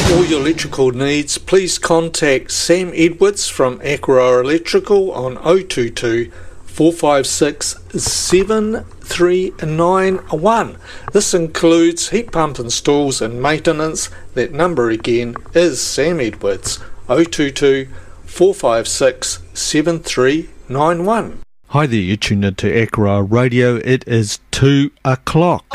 all your electrical needs, please contact Sam Edwards from Aquaroa Electrical on 022 456 7391. This includes heat pump installs and maintenance. That number again is Sam Edwards, 022 456 7391. Hi there, you're tuned into Aquaroa Radio. It is 2 o'clock.